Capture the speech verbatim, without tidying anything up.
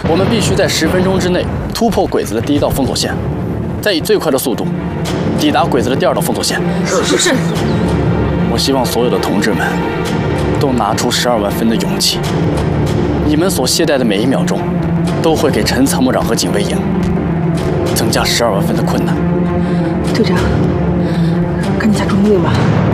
我们必须在十分钟之内突破鬼子的第一道封锁线，再以最快的速度抵达鬼子的第二道封锁线。 是是是。 我希望所有的同志们都拿出十二万分的勇气，你们所懈怠的每一秒钟，都会给陈参谋长和警卫营增加十二万分的困难。 队长，赶紧下传命令吧。